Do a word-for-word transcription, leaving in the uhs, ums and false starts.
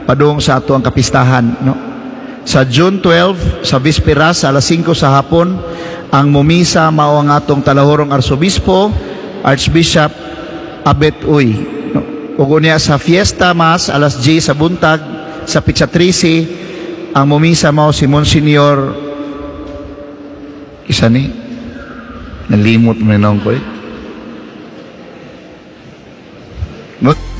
padung sa ato ang kapistahan, no? Sa June twelve, sa Bisperas, sa alas singko sa hapon, ang mumisa mao ang atong talahorong arsobispo, Archbishop Abet Uy. No? Ug unya sa Fiesta Mass, alas diyes sa buntag, sa Pichatrisi, ang mumisa mao si Monsignor, isa ni, nalimot mo na ko eh.